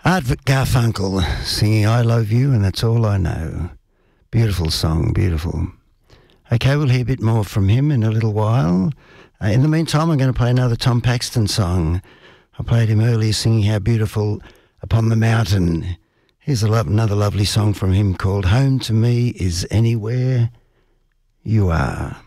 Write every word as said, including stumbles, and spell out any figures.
Art Garfunkel singing I Love You and That's All I Know. Beautiful song, beautiful. Okay, we'll hear a bit more from him in a little while. Uh, in the meantime, I'm going to play another Tom Paxton song. I played him earlier singing How Beautiful Upon the Mountain. Here's a lo- another lovely song from him called Home to Me Is Anywhere You Are.